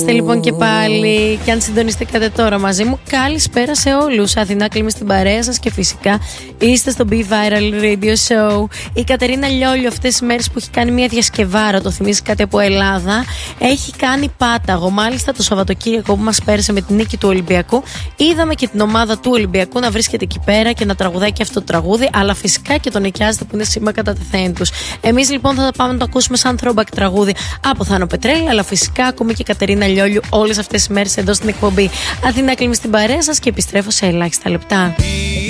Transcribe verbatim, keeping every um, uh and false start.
Είστε λοιπόν και πάλι, και αν συντονιστήκατε τώρα μαζί μου, καλησπέρα σε όλους. Αθηνά Κλίμη στην παρέα σας και φυσικά είστε στο Be Viral Radio Show. Η Κατερίνα Λιόλιο αυτές τις μέρες που έχει κάνει μια διασκευάρα, το θυμίζει κάτι από Ελλάδα, έχει κάνει πάταγο. Μάλιστα το Σαββατοκύριακο που μας πέρασε με την νίκη του Ολυμπιακού, είδαμε και την ομάδα του Ολυμπιακού να βρίσκεται εκεί πέρα και να τραγουδάει και αυτό το τραγούδι, αλλά φυσικά και τον νοικιάζεται που είναι σήμα κατά τεθέν τους. Εμείς λοιπόν θα πάμε να το ακούσουμε σαν throwback τραγούδι από Θάνο Πετρέλη, αλλά φυσικά ακούμε και Κατερίνα Λιόλιου όλες αυτές τις μέρες εδώ στην εκπομπή. Αθηνά Κλίμη στην παρέα σας και επιστρέφω σε ελάχιστα λεπτά.